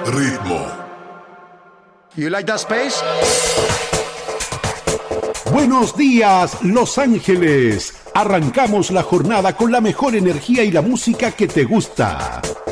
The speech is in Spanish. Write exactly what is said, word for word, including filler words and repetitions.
Ritmo. You like that space? Buenos días, Los Ángeles. Arrancamos la jornada con la mejor energía y la música que te gusta.